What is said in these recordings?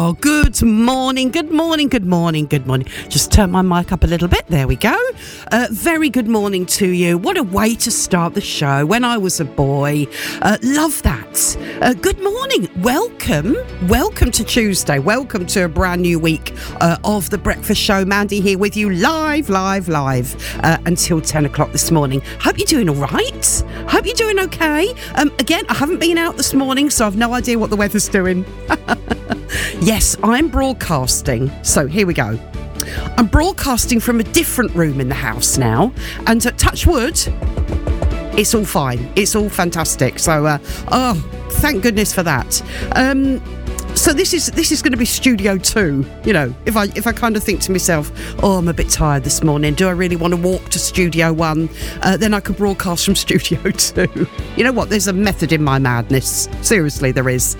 Oh, good morning, good morning, good morning, good morning. Just turn my mic up a little bit. There we go. Very good morning to you. What a way to start the show. When I was a boy. Love that. Good morning. Welcome to Tuesday. Welcome to a brand new week of The Breakfast Show. Mandy here with you live until 10 o'clock this morning. Hope you're doing all right. Hope you're doing okay. Again, I haven't been out this morning, so I've no idea what the weather's doing. Yes, I'm broadcasting. So here we go. I'm broadcasting from a different room in the house now. And touch wood, it's all fine. It's all fantastic. So, thank goodness for that. So this is going to be Studio 2. You know, if I kind of think to myself, oh, I'm a bit tired this morning. Do I really want to walk to Studio 1? Then I could broadcast from Studio 2. You know what? There's a method in my madness. Seriously, there is.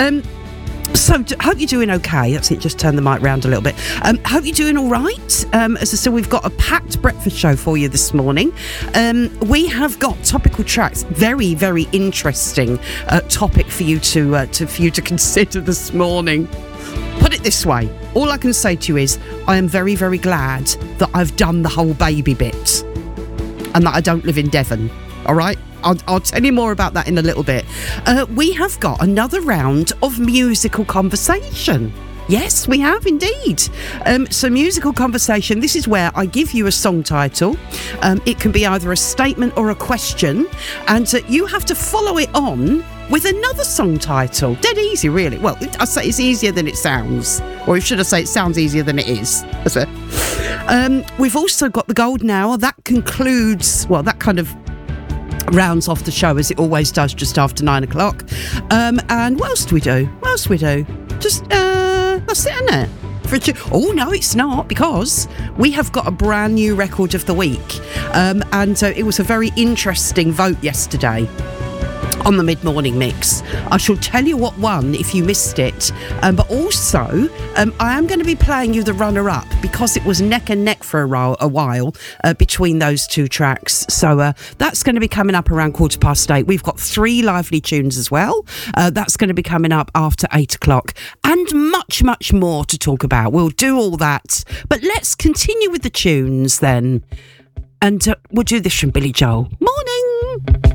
So, hope you're doing okay. That's it, just turn the mic round a little bit. Hope you're doing all right. As I said, we've got a packed breakfast show for you this morning. We have got topical tracks, very, very interesting topic for you to consider this morning. Put it this way, all I can say to you is, I am very, very glad that I've done the whole baby bit and that I don't live in Devon, all right? I'll tell you more about that in a little bit. We have got another round of musical conversation. Yes, we have indeed. So musical conversation, this is where I give you a song title. It can be either a statement or a question, and you have to follow it on with another song title. Dead easy, really. Well, I say it's easier than it sounds. Or should I say it sounds easier than it is. That's it. We've also got the golden hour. That concludes, well, that kind of rounds off the show as it always does just after 9 o'clock. And what else do we do? Just, that's it, isn't it? Oh, no, it's not, because we have got a brand new record of the week. And it was a very interesting vote yesterday on the mid-morning mix. I shall tell you what won if you missed it, but also I am going to be playing you the runner-up because it was neck and neck for a while between those two tracks. So that's going to be coming up around 8:15. We've got 3 lively tunes as well. That's going to be coming up after 8 o'clock, and much, much more to talk about. We'll do all that, but let's continue with the tunes then. And we'll do this from Billy Joel. Morning.